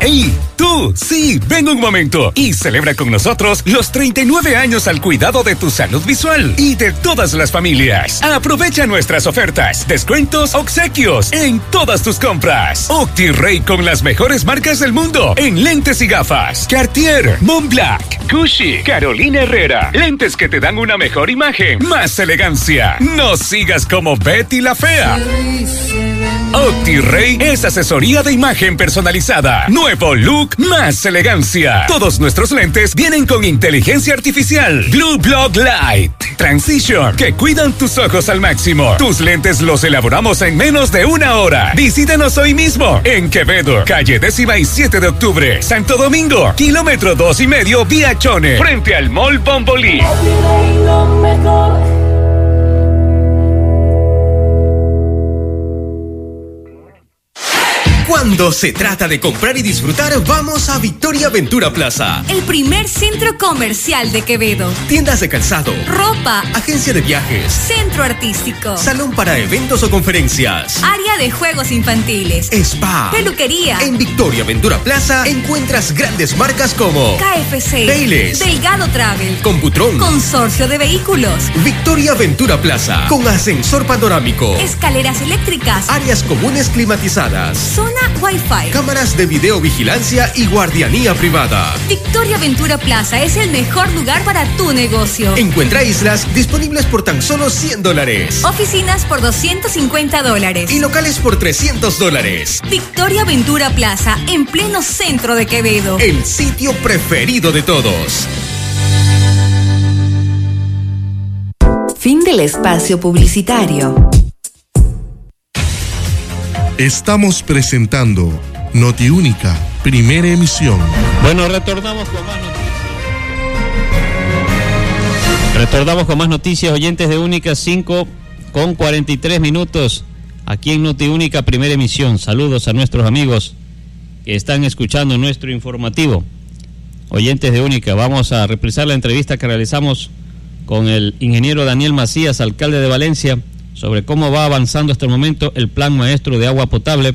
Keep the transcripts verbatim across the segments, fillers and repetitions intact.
¡Hey! ¡Tú! Sí, ven un momento y celebra con nosotros los treinta y nueve años al cuidado de tu salud visual y de todas las familias. Aprovecha nuestras ofertas, descuentos, obsequios en todas tus compras. OptiRay con las mejores marcas del mundo en lentes y gafas. Cartier, Montblanc, Gucci, Carolina Herrera. Lentes que te dan una mejor imagen, más elegancia. No sigas como Betty la Fea. OptiRay es asesoría de imagen personalizada. Nuevo look, más elegancia. Todos nuestros lentes vienen con inteligencia artificial. Blue Block Light Transition, que cuidan tus ojos al máximo. Tus lentes los elaboramos en menos de una hora. Visítanos hoy mismo en Quevedo, calle décima y siete de octubre. Santo Domingo, kilómetro dos y medio vía Chone, frente al Mall Bombolí. Cuando se trata de comprar y disfrutar, vamos a Victoria Ventura Plaza. El primer centro comercial de Quevedo. Tiendas de calzado, ropa, agencia de viajes, centro artístico, salón para eventos o conferencias, área de juegos infantiles, spa, peluquería. En Victoria Ventura Plaza encuentras grandes marcas como K F C, Baileys, Delgado Travel, Computron, Consorcio de Vehículos. Victoria Ventura Plaza, con ascensor panorámico, escaleras eléctricas, áreas comunes climatizadas, zona Wi-Fi, cámaras de videovigilancia y guardianía privada. Victoria Ventura Plaza es el mejor lugar para tu negocio. Encuentra islas disponibles por tan solo cien dólares. Oficinas por doscientos cincuenta dólares. Y locales por trescientos dólares. Victoria Ventura Plaza, en pleno centro de Quevedo. El sitio preferido de todos. Fin del espacio publicitario. Estamos presentando Notiúnica, primera emisión. Bueno, retornamos con más noticias. Retornamos con más noticias, oyentes de Única, cinco con cuarenta y tres minutos, aquí en Notiúnica, primera emisión. Saludos a nuestros amigos que están escuchando nuestro informativo. Oyentes de Única, vamos a reprisar la entrevista que realizamos con el ingeniero Daniel Macías, alcalde de Valencia, sobre cómo va avanzando hasta el momento el plan maestro de agua potable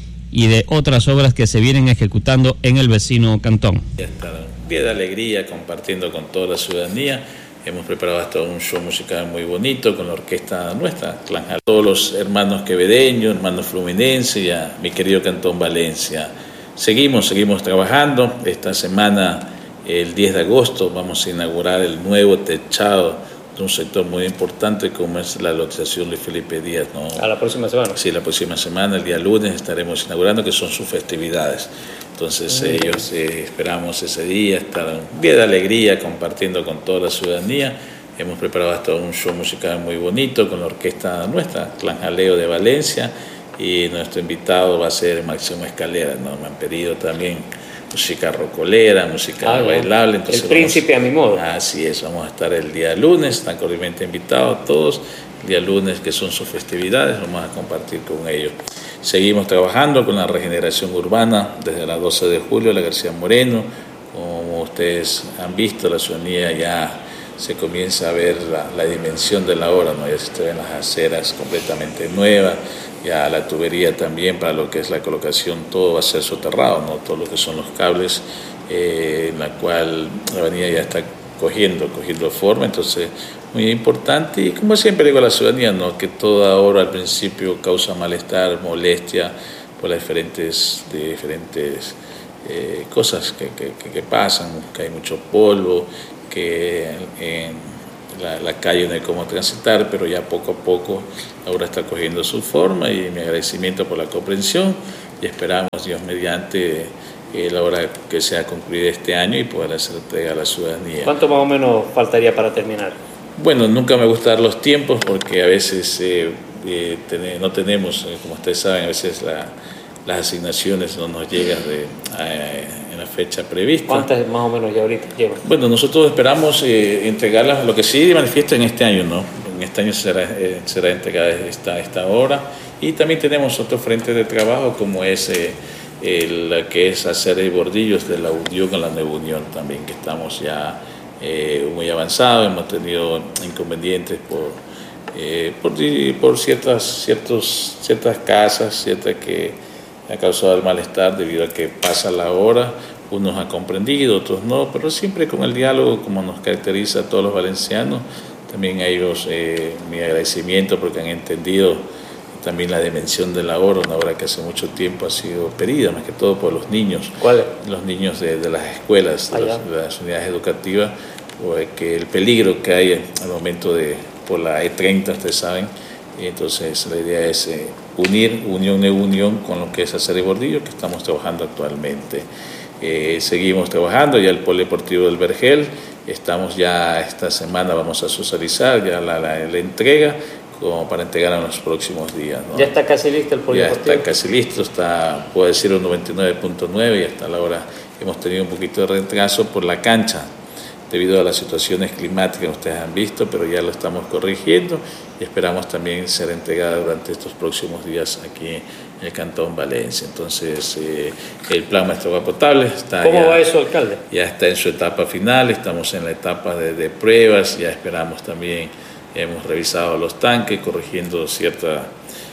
y de otras obras que se vienen ejecutando en el vecino cantón. Ya está, un día de alegría compartiendo con toda la ciudadanía. Hemos preparado hasta un show musical muy bonito con la orquesta nuestra, Clan Jal, todos los hermanos quevedeños, hermanos fluminenses y a mi querido cantón Valencia. Seguimos, seguimos trabajando. Esta semana, el diez de agosto, vamos a inaugurar el nuevo techado un sector muy importante como es la lotización de Felipe Díaz, ¿no? ¿A la próxima semana? Sí, la próxima semana, el día lunes, estaremos inaugurando, que son sus festividades. Entonces, muy ellos eh, esperamos ese día, estar un día de alegría compartiendo con toda la ciudadanía. Hemos preparado hasta un show musical muy bonito con la orquesta nuestra, Clan Jaleo de Valencia, y nuestro invitado va a ser Máximo Escalera, ¿no? Me han pedido también música rocolera, música ah, bailable. Entonces el príncipe vamos, a mi modo. Así es, vamos a estar el día lunes, están cordialmente invitados todos, el día lunes que son sus festividades, vamos a compartir con ellos. Seguimos trabajando con la regeneración urbana desde las doce de julio, la García Moreno, como ustedes han visto, la ciudadanía ya se comienza a ver la, la dimensión de la obra, ¿no? Ya se ven las aceras completamente nuevas, ya la tubería también para lo que es la colocación, todo va a ser soterrado, ¿no? Todo lo que son los cables, eh, en la cual la avenida ya está cogiendo, cogiendo forma, entonces muy importante. Y como siempre digo a la ciudadanía, ¿no? Que toda obra al principio causa malestar, molestia por las diferentes, de diferentes eh, cosas que, que, que pasan, que hay mucho polvo, que en La, la calle no hay cómo transitar, pero ya poco a poco ahora está cogiendo su forma, y mi agradecimiento por la comprensión, y esperamos, Dios mediante, eh, la obra que sea concluida este año y poder hacer entrega a la ciudadanía. ¿Cuánto más o menos faltaría para terminar? Bueno, nunca me gusta dar los tiempos porque a veces eh, eh, ten, no tenemos, eh, como ustedes saben, a veces la, las asignaciones no nos llegan de, eh, en la fecha prevista. ¿Cuántas más o menos ya ahorita llevan? Bueno, nosotros esperamos eh, entregarlas, lo que sí manifiesta en este año, ¿no? En este año será, eh, será entregada esta, esta obra, y también tenemos otro frente de trabajo como es eh, el que es hacer el bordillos de la Unión con la Nueva Unión también, que estamos ya eh, muy avanzados, hemos tenido inconvenientes por, eh, por, por ciertas, ciertos, ciertas casas, ciertas que ha causado el malestar debido a que pasa la hora, unos han comprendido, otros no, pero siempre con el diálogo, como nos caracteriza a todos los valencianos. También a ellos eh, mi agradecimiento porque han entendido también la dimensión de la hora, una hora que hace mucho tiempo ha sido pedida, más que todo por los niños. ¿Cuál? Los niños de, de las escuelas, de, los, de las unidades educativas, que el peligro que hay al momento de, por la E treinta, ustedes saben. Entonces la idea es eh, unir, unión e unión con lo que es Hacer y Bordillo, que estamos trabajando actualmente. Eh, seguimos trabajando ya el Polideportivo del Vergel, estamos ya esta semana, vamos a socializar ya la, la, la entrega, como para entregar en los próximos días, ¿no? ¿Ya está casi listo el Polideportivo? Ya está casi listo, está, puedo decir un noventa y nueve punto nueve y hasta la hora hemos tenido un poquito de retraso por la cancha, debido a las situaciones climáticas que ustedes han visto, pero ya lo estamos corrigiendo y esperamos también ser entregada durante estos próximos días aquí en el Cantón Valencia. Entonces, eh, el plan Maestro Agua Potable está ¿Cómo ya, va eso, alcalde? Ya está en su etapa final, estamos en la etapa de, de pruebas, ya esperamos también, hemos revisado los tanques, corrigiendo cierta,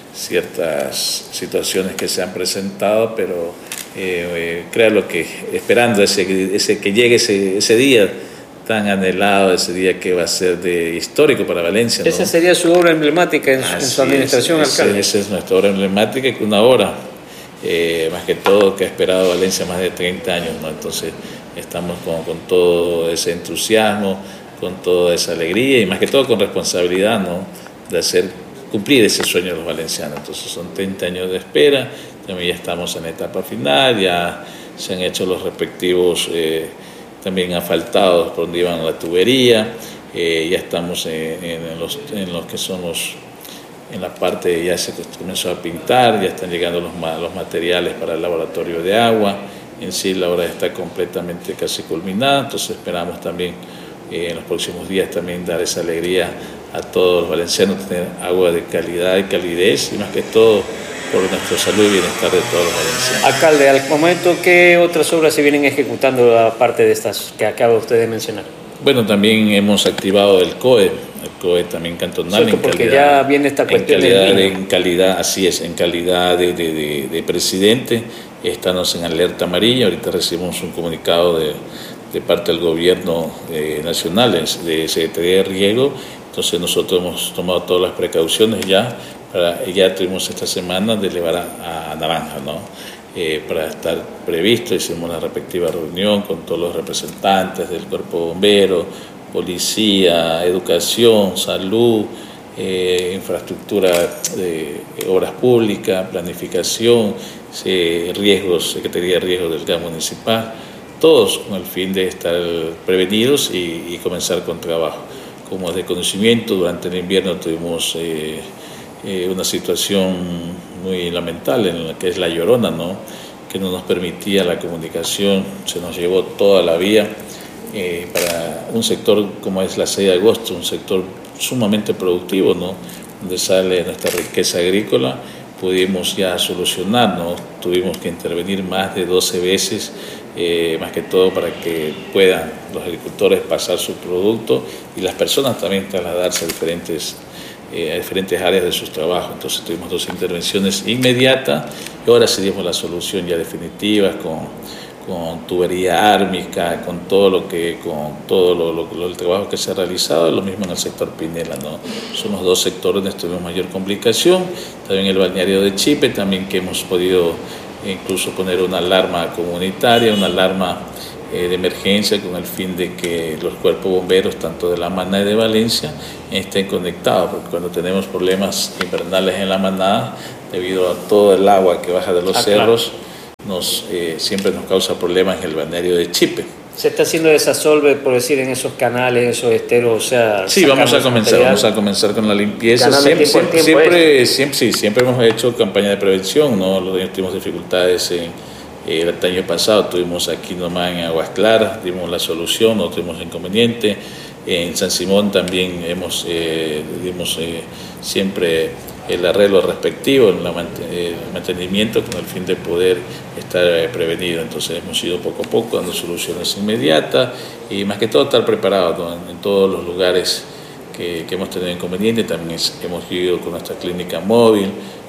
ciertas situaciones que se han presentado, pero eh, eh, créanlo que esperando ese, ese, que llegue ese, ese día, tan anhelado, ese día que va a ser de histórico para Valencia, ¿no? Esa sería su obra emblemática en, en su administración, es, alcalde. Esa es nuestra obra emblemática, que una obra, eh, más que todo, que ha esperado Valencia más de treinta años, ¿no? Entonces estamos con, con todo ese entusiasmo, con toda esa alegría y más que todo con responsabilidad, ¿no? De hacer cumplir ese sueño de los valencianos. Entonces son treinta años de espera, también ya estamos en la etapa final, ya se han hecho los respectivos eh, también asfaltados por donde iban la tubería, eh, ya estamos en, en, los, en los que son los, en la parte, ya se comenzó a pintar, ya están llegando los, los materiales para el laboratorio de agua, en sí la obra está completamente casi culminada, entonces esperamos también eh, en los próximos días también dar esa alegría a todos los valencianos, tener agua de calidad y calidez y más que todo por nuestra salud y bienestar de todos los valencianos. Alcalde, al momento, ¿qué otras obras se vienen ejecutando aparte de estas que acaba usted de mencionar? Bueno, también hemos activado el C O E, el C O E también cantonal. Cierto, en porque calidad, ya viene esta cuestión en calidad, del de, en calidad, así es, en calidad de, de, de, de presidente, estamos en alerta amarilla. Ahorita recibimos un comunicado de, de parte del gobierno eh, nacional, de Secretaría de Riego. Entonces nosotros hemos tomado todas las precauciones ya, para, ya tuvimos esta semana de elevar a, a naranja, ¿no? Eh, para estar previsto, hicimos una respectiva reunión con todos los representantes del Cuerpo Bombero, Policía, Educación, Salud, eh, Infraestructura de Obras Públicas, Planificación, eh, Riesgos, Secretaría de Riesgos del Gas Municipal, todos con el fin de estar prevenidos y, y comenzar con trabajo. Como de conocimiento, durante el invierno tuvimos eh, eh, una situación muy lamentable en la que es la Llorona, ¿no? Que no nos permitía la comunicación, se nos llevó toda la vía eh, para un sector como es la seis de agosto, un sector sumamente productivo, ¿no? Donde sale nuestra riqueza agrícola, pudimos ya solucionar, ¿no? Tuvimos que intervenir más de doce veces, eh, más que todo para que puedan los agricultores pasar su producto y las personas también trasladarse a diferentes Eh, a diferentes áreas de sus trabajos. Entonces tuvimos dos intervenciones inmediatas y ahora sí dimos la solución ya definitiva con, con tubería ármica, con todo lo que, con todo lo, lo, lo, el trabajo que se ha realizado, lo mismo en el sector Pinela, ¿no? Son los dos sectores donde tuvimos mayor complicación, también el balneario de Chipe, también que hemos podido incluso poner una alarma comunitaria, una alarma de emergencia con el fin de que los cuerpos bomberos, tanto de la Manada y de Valencia, estén conectados, porque cuando tenemos problemas invernales en la Manada, debido a todo el agua que baja de los ah, cerros, claro. nos, eh, siempre nos causa problemas en el balneario de Chipe. ¿Se está haciendo desasolve, por decir, en esos canales, en esos esteros? O sea, sí, vamos a comenzar, material. vamos a comenzar con la limpieza. Siempre, siempre, siempre, siempre, sí, siempre hemos hecho campaña de prevención, ¿no? Los años tuvimos dificultades en El año pasado tuvimos aquí nomás en Aguas Claras, dimos la solución, no tuvimos inconveniente. En San Simón también hemos eh, dimos eh, siempre el arreglo respectivo, el mantenimiento con el fin de poder estar prevenido. Entonces hemos ido poco a poco dando soluciones inmediatas y más que todo estar preparados, ¿no? en, en todos los lugares que, que hemos tenido inconveniente. También es, hemos ido con nuestra clínica móvil,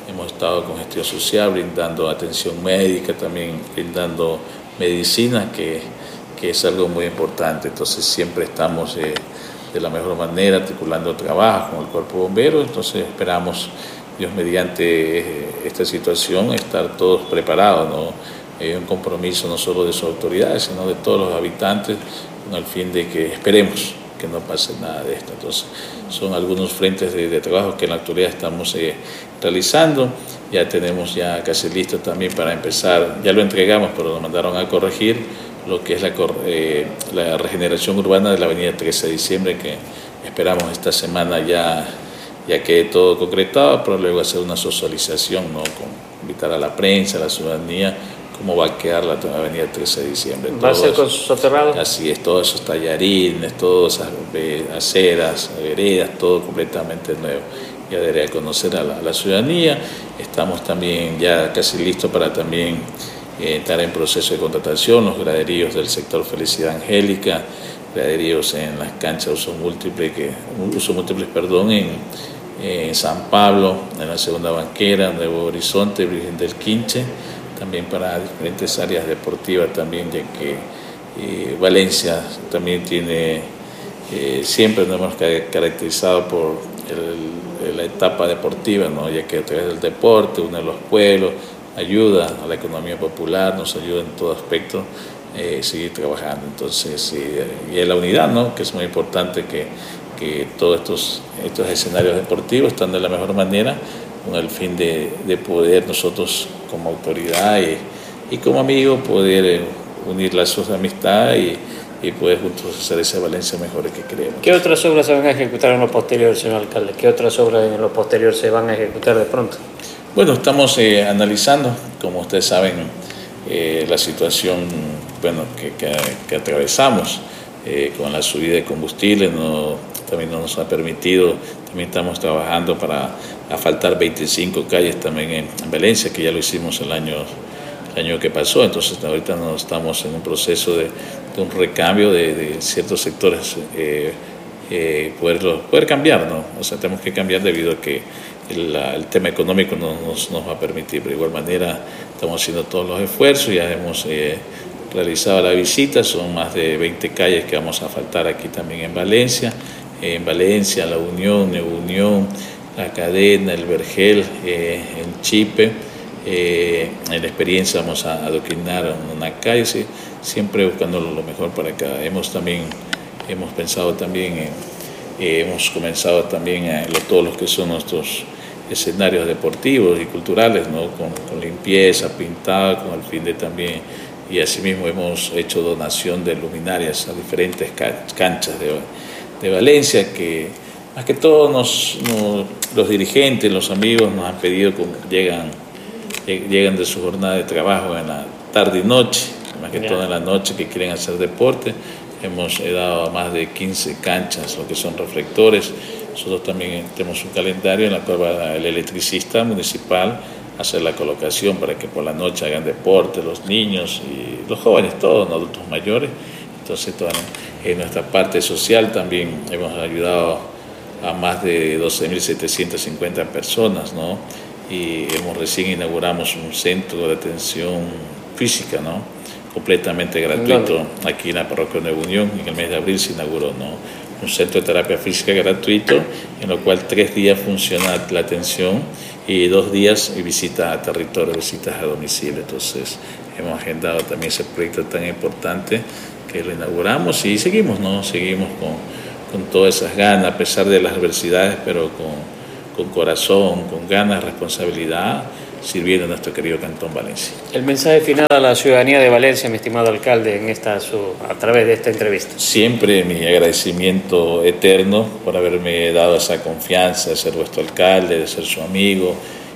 hemos estado con gestión social, brindando atención médica, también brindando medicina, que, que es algo muy importante. Entonces siempre estamos eh, de la mejor manera articulando trabajo con el cuerpo de bomberos. Entonces esperamos, Dios mediante eh, esta situación, estar todos preparados, ¿no? Hay un compromiso no solo de sus autoridades, sino de todos los habitantes, con el fin de que esperemos que no pase nada de esto. Entonces, son algunos frentes de, de trabajo que en la actualidad estamos eh, realizando. Ya tenemos ya casi listo también para empezar, ya lo entregamos, pero nos mandaron a corregir lo que es la, eh, la regeneración urbana de la avenida trece de diciembre, que esperamos esta semana ya, ya quede todo concretado, pero luego hacer una socialización, ¿no? Con, invitar a la prensa, a la ciudadanía, cómo va a quedar la avenida trece de diciembre. ¿Va a ser con soterrado? Así es, todos esos tallarines, todas esas aceras, veredas, todo completamente nuevo. Ya daré a conocer a la, a la ciudadanía. Estamos también ya casi listos para también eh, entrar en proceso de contratación, los graderíos del sector Felicidad Angélica, graderíos en las canchas uso múltiple, que, uso múltiples, perdón, en, en San Pablo, en la segunda banquera, Nuevo Horizonte, Virgen del Quinche, también para diferentes áreas deportivas también, ya que eh, Valencia también tiene, eh, siempre nos hemos caracterizado por el, la etapa deportiva, ¿no? Ya que a través del deporte une a los pueblos, ayuda a la economía popular, nos ayuda en todo aspecto, eh, seguir trabajando. Entonces, eh, y en la unidad, ¿no? Que es muy importante que, que todos estos, estos escenarios deportivos están de la mejor manera, con el fin de, de poder nosotros como autoridad y, y como amigos poder eh, unir lazos de amistad y, y poder juntos hacer esa Valencia mejor que creemos. ¿Qué otras obras se van a ejecutar en lo posterior, señor alcalde? ¿Qué otras obras en lo posterior se van a ejecutar de pronto? Bueno, estamos eh, analizando, como ustedes saben, eh, la situación bueno, que, que, que atravesamos eh, con la subida de combustible, no, también no nos ha permitido, también estamos trabajando para asfaltar veinticinco calles también en, en Valencia, que ya lo hicimos el año, el año que pasó. Entonces ahorita no estamos en un proceso de, de un recambio de, de ciertos sectores, eh, eh, poderlo, poder cambiar, ¿no? O sea, tenemos que cambiar debido a que el, el tema económico no nos, nos va a permitir. Pero de igual manera estamos haciendo todos los esfuerzos, ya hemos eh, realizado la visita, son más de veinte calles que vamos a asfaltar aquí también en Valencia, eh, en Valencia, La Unión, Nueva Unión, La Cadena, El Vergel, eh, en Chipe. Eh, en la experiencia vamos a adoquinar una calle, ¿sí? Siempre buscando lo mejor para acá. Hemos también hemos pensado también, en, eh, hemos comenzado también a lo, todos los que son nuestros escenarios deportivos y culturales, ¿no? Con, con limpieza, pintado, con el fin de también, y asimismo hemos hecho donación de luminarias a diferentes canchas de, de Valencia, que más que todo nos, nos, los dirigentes, los amigos nos han pedido que llegan, llegan de su jornada de trabajo en la tarde y noche, más que todo en la noche, que quieren hacer deporte. Hemos dado más de quince canchas, lo que son reflectores. Nosotros también tenemos un calendario en el cual va el electricista municipal a hacer la colocación para que por la noche hagan deporte los niños y los jóvenes, todos, ¿no? Adultos mayores. Entonces, toda, en nuestra parte social también hemos ayudado a más de doce mil setecientas cincuenta personas, ¿no? Y hemos recién inauguramos un centro de atención física, ¿no? Completamente gratuito aquí en la parroquia Nueva Unión. En el mes de abril se inauguró, ¿no? Un centro de terapia física gratuito, en lo cual tres días funciona la atención y dos días visita a territorio, visitas a domicilio. Entonces hemos agendado también ese proyecto tan importante que lo inauguramos y seguimos, ¿no? Seguimos con, con todas esas ganas, a pesar de las adversidades, pero con, con corazón, con ganas, responsabilidad, sirviendo a nuestro querido Cantón Valencia. El mensaje final a la ciudadanía de Valencia, mi estimado alcalde, en esta su, a través de esta entrevista. Siempre mi agradecimiento eterno por haberme dado esa confianza de ser vuestro alcalde, de ser su amigo,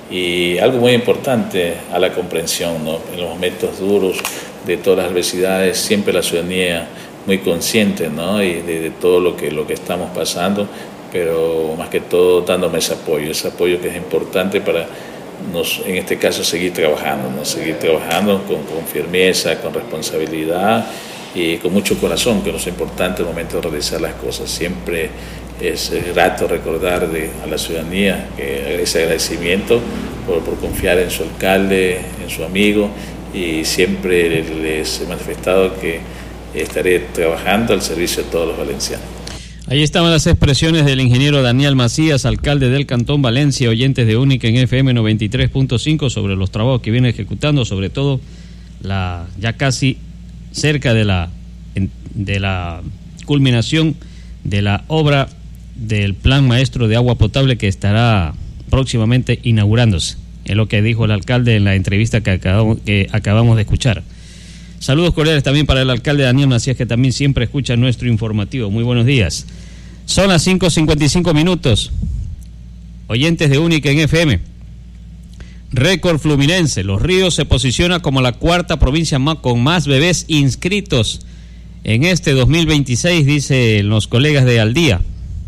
y algo muy importante, a la comprensión, ¿no? En los momentos duros de todas las adversidades, siempre la ciudadanía muy consciente, ¿no? Y de, de todo lo que, lo que estamos pasando, pero más que todo dándome ese apoyo, ese apoyo que es importante para Nos, en este caso seguir trabajando, ¿no? seguir trabajando con, con firmeza, con responsabilidad y con mucho corazón, que no es importante el momento de realizar las cosas. Siempre es grato recordar de, a la ciudadanía que ese agradecimiento por, por confiar en su alcalde, en su amigo, y siempre les he manifestado que estaré trabajando al servicio de todos los valencianos. Ahí estaban las expresiones del ingeniero Daniel Macías, alcalde del Cantón Valencia, oyentes de Única en F M noventa y tres punto cinco, sobre los trabajos que viene ejecutando, sobre todo la ya casi cerca de la, de la culminación de la obra del Plan Maestro de Agua Potable que estará próximamente inaugurándose. Es lo que dijo el alcalde en la entrevista que acabamos, que acabamos de escuchar. Saludos cordiales también para el alcalde Daniel Macías, que también siempre escucha nuestro informativo. Muy buenos días. Son las cinco cincuenta y cinco minutos. Oyentes de Única en F M. Récord Fluminense. Los Ríos se posiciona como la cuarta provincia más, con más bebés inscritos en este dos mil veintiséis, dicen los colegas de Al Día.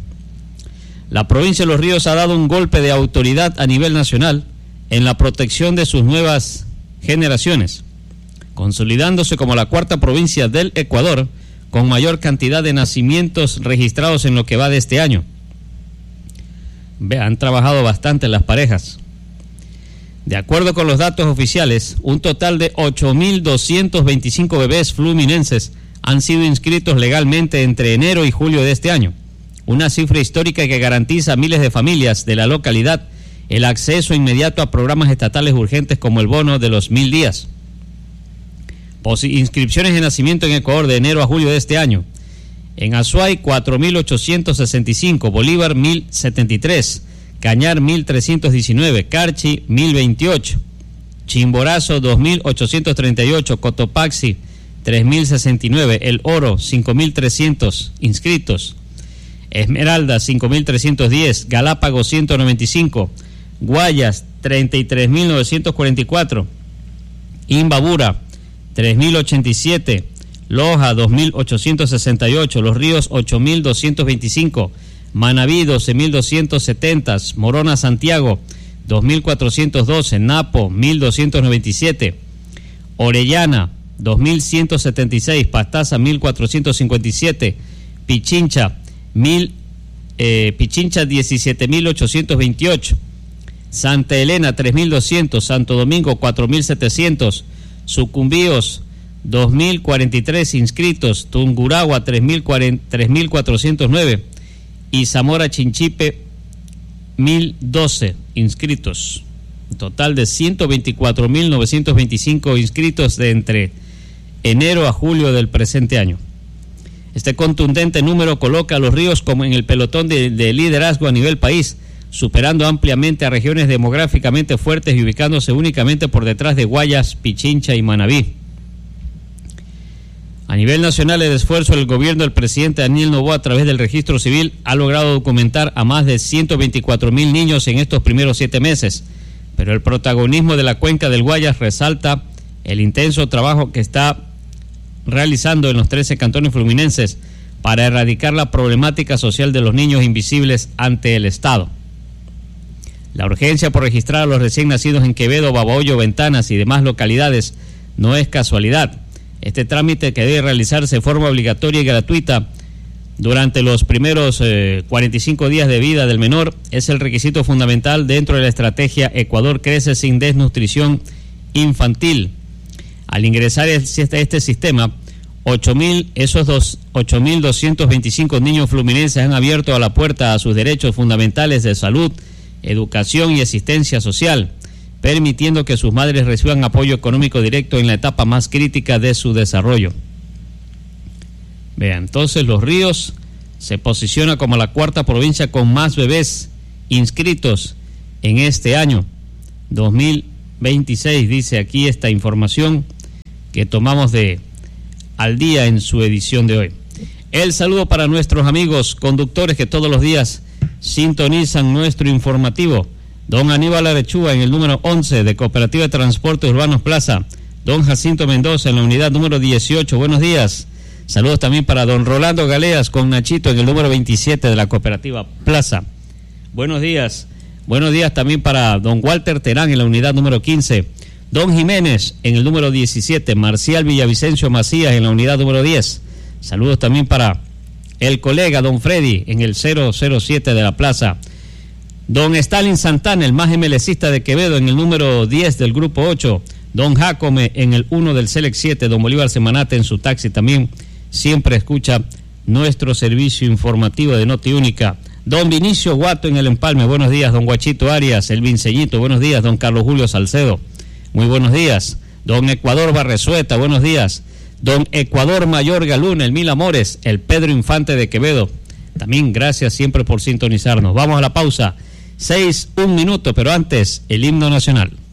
La provincia de Los Ríos ha dado un golpe de autoridad a nivel nacional en la protección de sus nuevas generaciones, consolidándose como la cuarta provincia del Ecuador con mayor cantidad de nacimientos registrados en lo que va de este año. Ve, han trabajado bastante las parejas. De acuerdo con los datos oficiales, un total de ocho mil doscientos veinticinco bebés fluminenses han sido inscritos legalmente entre enero y julio de este año, una cifra histórica que garantiza a miles de familias de la localidad el acceso inmediato a programas estatales urgentes como el bono de los mil días. Inscripciones de nacimiento en Ecuador de enero a julio de este año. En Azuay, cuatro mil ochocientos sesenta y cinco, Bolívar, mil setenta y tres, Cañar, mil trescientos diecinueve, Carchi, mil veintiocho, Chimborazo, dos mil ochocientos treinta y ocho, Cotopaxi, tres mil sesenta y nueve, El Oro, cinco mil trescientos inscritos, Esmeralda, cinco mil trescientos diez, Galápagos, ciento noventa y cinco, Guayas, treinta y tres mil novecientos cuarenta y cuatro, Imbabura, tres mil ochenta y siete, Loja, dos mil ochocientos sesenta y ocho, Los Ríos, ocho mil doscientos veinticinco, Manabí, doce mil doscientos setenta, Morona, Santiago, dos mil cuatrocientos doce, Napo, mil doscientos noventa y siete, Orellana, dos mil ciento setenta y seis, Pastaza, mil cuatrocientos cincuenta y siete, Pichincha, mil, eh, Pichincha, diecisiete mil ochocientos veintiocho, Santa Elena, tres mil doscientos, Santo Domingo, cuatro mil setecientos, Sucumbíos, dos mil cuarenta y tres inscritos, Tungurahua, tres mil cuatrocientos nueve y Zamora Chinchipe, mil doce inscritos. Total de ciento veinticuatro mil novecientos veinticinco inscritos de entre enero a julio del presente año. Este contundente número coloca a Los Ríos como en el pelotón de, de liderazgo a nivel país, superando ampliamente a regiones demográficamente fuertes y ubicándose únicamente por detrás de Guayas, Pichincha y Manabí. A nivel nacional, el esfuerzo del gobierno del presidente Daniel Noboa a través del registro civil ha logrado documentar a más de ciento veinticuatro mil niños en estos primeros siete meses, pero el protagonismo de la cuenca del Guayas resalta el intenso trabajo que está realizando en los trece cantones fluminenses para erradicar la problemática social de los niños invisibles ante el Estado. La urgencia por registrar a los recién nacidos en Quevedo, Babahoyo, Ventanas y demás localidades no es casualidad. Este trámite, que debe realizarse de forma obligatoria y gratuita durante los primeros eh, cuarenta y cinco días de vida del menor, es el requisito fundamental dentro de la estrategia Ecuador Crece sin Desnutrición Infantil. Al ingresar a este sistema, ocho mil, esos dos, ocho mil doscientos veinticinco niños fluminenses han abierto a la puerta a sus derechos fundamentales de salud, educación y asistencia social, permitiendo que sus madres reciban apoyo económico directo en la etapa más crítica de su desarrollo. Vean, entonces Los Ríos se posiciona como la cuarta provincia con más bebés inscritos en este año dos mil veintiséis, dice aquí esta información que tomamos de Al Día en su edición de hoy. El saludo para nuestros amigos conductores que todos los días sintonizan nuestro informativo. Don Aníbal Arechúa en el número once de Cooperativa de Transportes Urbanos Plaza. Don Jacinto Mendoza en la unidad número dieciocho. Buenos días. Saludos también para don Rolando Galeas con Nachito en el número veintisiete de la Cooperativa Plaza. Buenos días. Buenos días también para don Walter Terán en la unidad número quince. Don Jiménez en el número diecisiete. Marcial Villavicencio Macías en la unidad número diez. Saludos también para el colega don Freddy en el cero cero siete de la Plaza. Don Stalin Santana, el más emelecista de Quevedo, en el número diez del grupo ocho. Don Jacome en el uno del Select siete. Don Bolívar Semanate en su taxi también siempre escucha nuestro servicio informativo de Noti Única. Don Vinicio Guato en el Empalme, buenos días. Don Guachito Arias, el Vinceñito, buenos días. Don Carlos Julio Salcedo, muy buenos días. Don Ecuador Barresueta, buenos días. Don Ecuador Mayor Galuna, el Mil Amores, el Pedro Infante de Quevedo, también gracias siempre por sintonizarnos. Vamos a la pausa, seis, un minuto, pero antes, el himno nacional.